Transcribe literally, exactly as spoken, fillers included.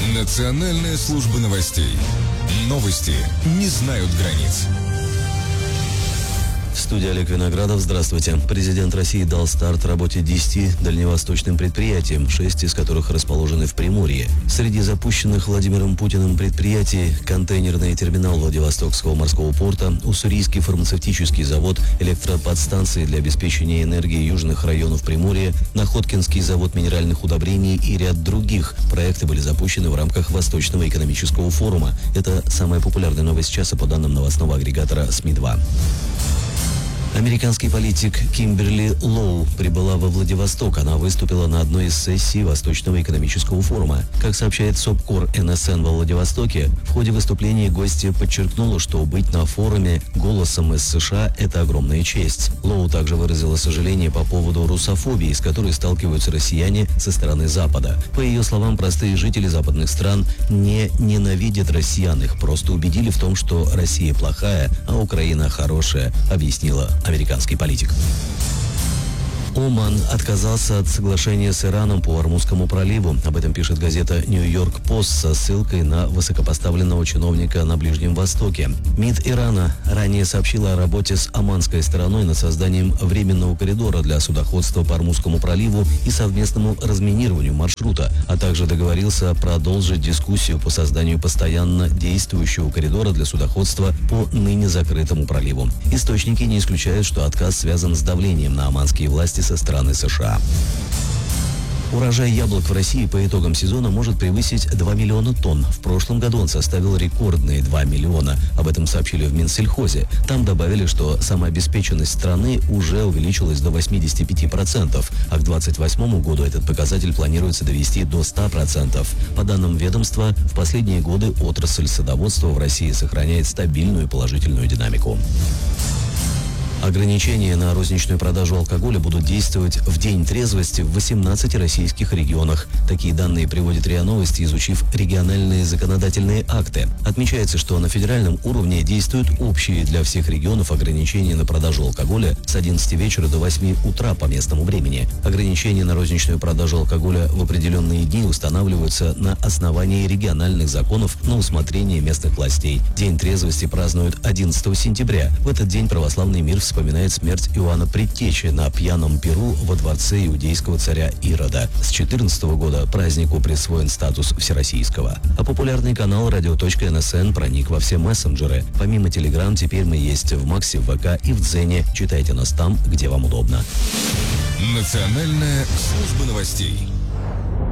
Национальная служба новостей. Новости не знают границ. В студии Олег Виноградов. Здравствуйте. Президент России дал старт работе десяти дальневосточным предприятиям, шесть из которых расположены в Приморье. Среди запущенных Владимиром Путиным предприятий – контейнерный терминал Владивостокского морского порта, Уссурийский фармацевтический завод, электроподстанции для обеспечения энергии южных районов Приморья, Находкинский завод минеральных удобрений и ряд других. Проекты были запущены в рамках Восточного экономического форума. Это самая популярная новость часа по данным новостного агрегатора СМИ два. Американский политик Кимберли Лоу прибыла во Владивосток. Она выступила на одной из сессий Восточного экономического форума. Как сообщает СОБКОР эн эс эн во Владивостоке, в ходе выступления гостья подчеркнула, что быть на форуме голосом из США – это огромная честь. Лоу также выразила сожаление по поводу русофобии, с которой сталкиваются россияне со стороны Запада. По ее словам, простые жители западных стран не ненавидят россиян, их просто убедили в том, что Россия плохая, а Украина хорошая, объяснила американский политик. Оман отказался от соглашения с Ираном по Ормузскому проливу. Об этом пишет газета «Нью-Йорк Пост» со ссылкой на высокопоставленного чиновника на Ближнем Востоке. МИД Ирана ранее сообщила о работе с оманской стороной над созданием временного коридора для судоходства по Ормузскому проливу и совместному разминированию маршрута, а также договорился продолжить дискуссию по созданию постоянно действующего коридора для судоходства по ныне закрытому проливу. Источники не исключают, что отказ связан с давлением на оманские власти со стороны США. Урожай яблок в России по итогам сезона может превысить два миллиона тонн. В прошлом году он составил рекордные два миллиона. Об этом сообщили в Минсельхозе. Там добавили, что самообеспеченность страны уже увеличилась до восьмидесяти пяти процентов, а к двадцать восьмому году этот показатель планируется довести до ста процентов. По данным ведомства, в последние годы отрасль садоводства в России сохраняет стабильную положительную динамику. Ограничения на розничную продажу алкоголя будут действовать в день трезвости в восемнадцати российских регионах. Такие данные приводит РИА Новости, изучив региональные законодательные акты. Отмечается, что на федеральном уровне действуют общие для всех регионов ограничения на продажу алкоголя с одиннадцати вечера до восьми утра по местному времени. Ограничения на розничную продажу алкоголя в определенные дни устанавливаются на основании региональных законов на усмотрение местных властей. День трезвости празднуют одиннадцатого сентября. В этот день православный мир вспоминает смерть Иоанна Предтечи на пьяном пиру во дворце иудейского царя Ирода. С две тысячи четырнадцатого года празднику присвоен статус всероссийского. А популярный канал радио точка эн эс эн проник во все мессенджеры. Помимо Телеграм, теперь мы есть в Максе, в ВК и в Дзене. Читайте нас там, где вам удобно. Национальная служба новостей.